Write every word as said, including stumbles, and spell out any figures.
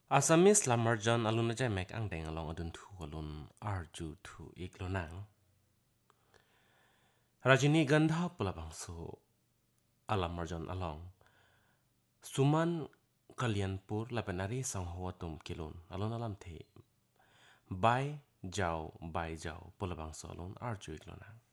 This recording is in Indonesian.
Asamis lamarjan alun aja mek ang deng along adun thu alun arju thu iklonang. Rajini gandha pula bangso alamarjan along. Suman kalianpur lapenari sangho tum kilun alun alam the. Bai jau bai jau pula bangso alun arju iklonang.